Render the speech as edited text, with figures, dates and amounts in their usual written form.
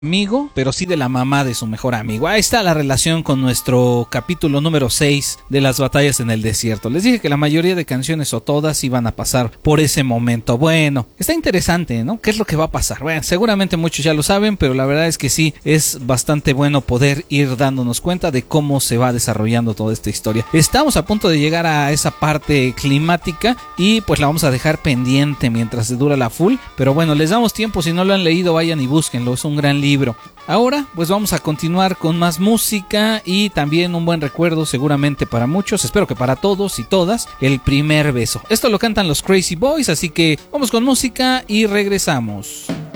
amigo, pero sí de la mamá de su mejor amigo. Ahí está la relación con nuestro capítulo número 6 de las batallas en el desierto. Les dije que la mayoría de canciones o todas iban a pasar por ese momento. Bueno, está interesante, ¿no? ¿Qué es lo que va a pasar? Bueno, seguramente muchos ya lo saben, pero la verdad es que sí, es bastante bueno poder ir dándonos cuenta de cómo se va desarrollando toda esta historia. Estamos a punto de llegar a esa parte climática y pues la vamos a dejar pendiente mientras se dura la full, pero bueno, les damos tiempo. Si no lo han leído, vayan y búsquenlo, es un gran libro. Ahora pues vamos a continuar con más música y también un buen recuerdo seguramente para muchos, espero que para todos y todas, El primer beso. Esto lo cantan los Crazy Boys, así que vamos con música y regresamos.